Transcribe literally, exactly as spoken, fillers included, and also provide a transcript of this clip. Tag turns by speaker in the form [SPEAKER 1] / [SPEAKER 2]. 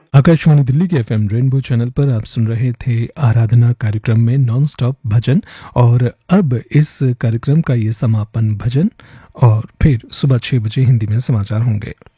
[SPEAKER 1] आकाशवाणी दिल्ली के FM rainbow channel पर आप सुन रहे थे आराधना कार्यक्रम में नॉन स्टॉप भजन। और अब इस कार्यक्रम का ये समापन भजन और फिर सुबह छह बजे हिंदी में समाचार होंगे।